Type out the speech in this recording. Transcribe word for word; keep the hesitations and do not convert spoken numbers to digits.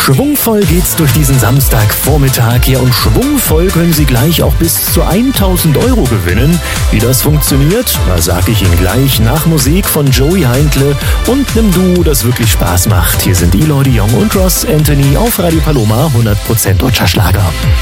Schwungvoll geht's durch diesen Samstagvormittag. Ja, und schwungvoll können Sie gleich auch bis zu tausend Euro gewinnen. Wie das funktioniert, da sag ich Ihnen gleich nach Musik von Joey Heindle und einem Duo, das wirklich Spaß macht. Hier sind Eloy de Jong und Ross Anthony auf Radio Paloma, hundert Prozent deutscher Schlager.